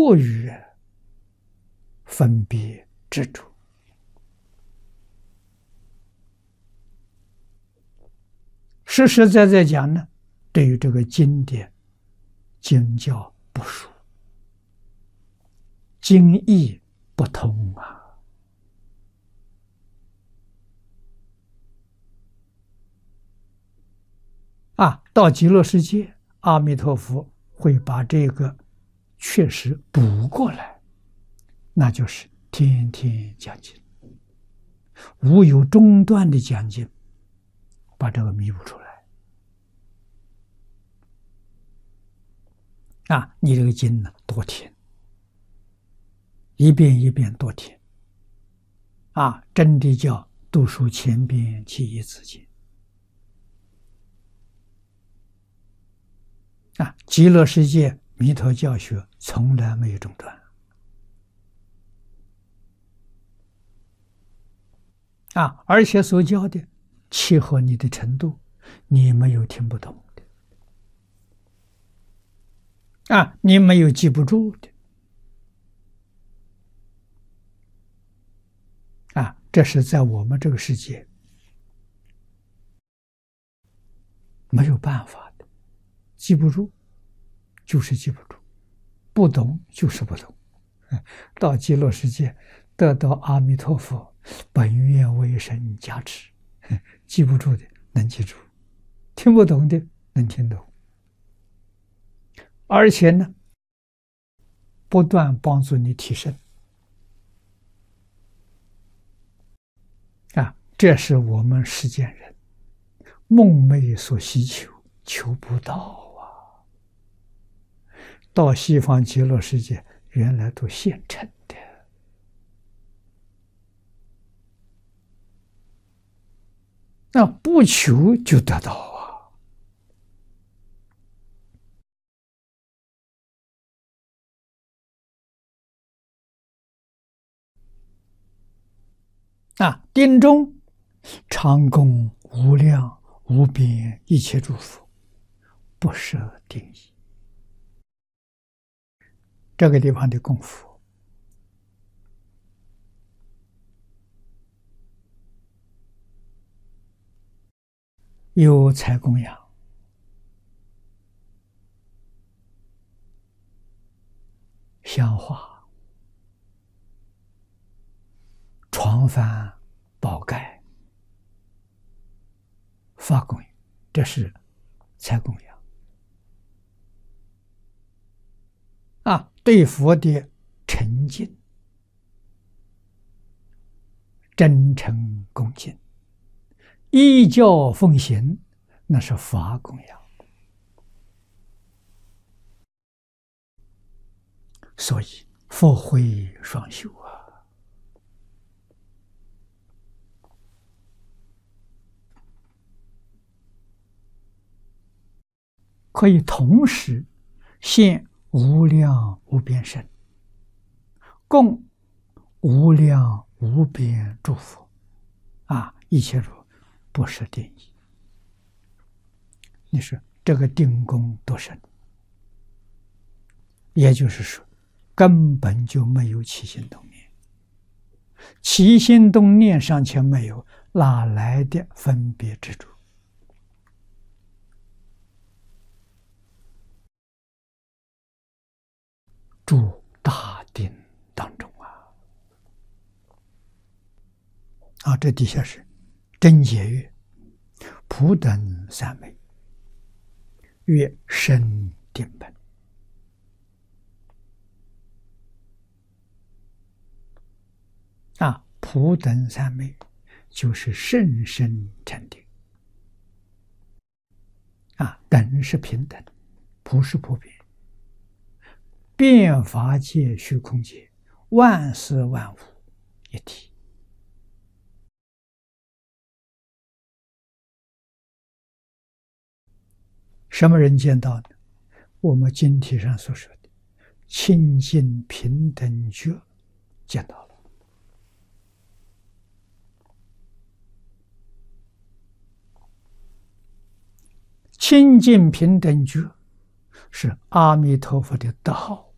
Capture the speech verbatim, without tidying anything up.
过于分别执着。实实在在讲呢，对于这个经典经教不熟，经义不通啊。啊，到极乐世界，阿弥陀佛会把这个确实补过来，那就是天天讲经，无有中断的讲经，把这个弥补出来。啊，你这个经呢，多听，一遍一遍多听。啊，真的叫读书千遍，其义自见。啊，极乐世界弥陀教学从来没有中断。啊，而且所教的切合你的程度，你没有听不懂的，啊，你没有记不住的，啊，这是在我们这个世界没有办法的，记不住就是记不住，不懂就是不懂。到极乐世界得到阿弥陀佛本愿威神加持，记不住的能记住，听不懂的能听懂，而且呢，不断帮助你提升。啊，这是我们世间人梦寐所希求，求不到啊。到西方极乐世界，原来都现成的。那不求就得到啊！啊，定中常供无量无边一切诸佛，不设定义。这个地方的供佛，有财供养、香花、床幡、宝盖、法供养，这是财供养。啊，对佛的诚敬、真诚恭敬，依教奉行，那是法供养。所以佛慧双修啊，可以同时现无量无边身，供无量无边诸佛，啊，一切如不设定义。你说这个定功多深？也就是说，根本就没有起心动念，起心动念尚且没有，哪来的分别执着？住大定当中啊！啊，这底下是真解曰：普等三昧，曰深定本。啊，普等三昧就是甚深沉定。啊，等是平等，普是普遍。遍法界虚空界，万事万物一体。什么人见到呢？我们经题上所说的清净平等觉见到了。清净平等觉是阿弥陀佛的德号。